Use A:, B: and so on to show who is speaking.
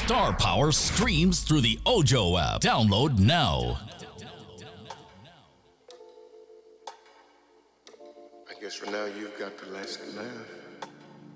A: Star Power streams through the Ojo app. Download now.
B: I guess for now you've got the last laugh.